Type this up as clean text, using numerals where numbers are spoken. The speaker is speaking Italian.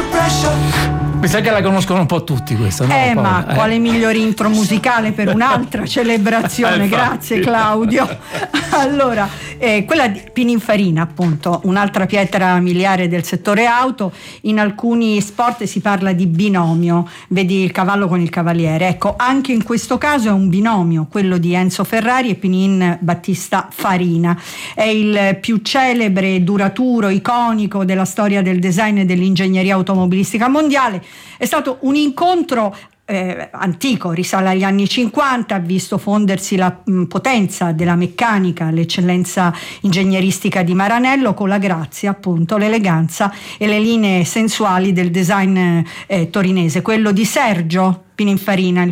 Mi sa che la conoscono un po' tutti questa, no? Ma quale migliore intro musicale per un'altra celebrazione? Grazie Claudio. Allora, quella di Pininfarina, appunto, un'altra pietra miliare del settore auto. In alcuni sport si parla di binomio, vedi il cavallo con il cavaliere. Ecco, anche in questo caso è un binomio, quello di Enzo Ferrari e Pinin Battista Farina. È il più celebre, duraturo, iconico della storia del design e dell'ingegneria automobilistica mondiale. È stato un incontro antico, risale agli anni 50, ha visto fondersi la potenza della meccanica, l'eccellenza ingegneristica di Maranello con la grazia, appunto, l'eleganza e le linee sensuali del design torinese. Quello di Sergio Pininfarina,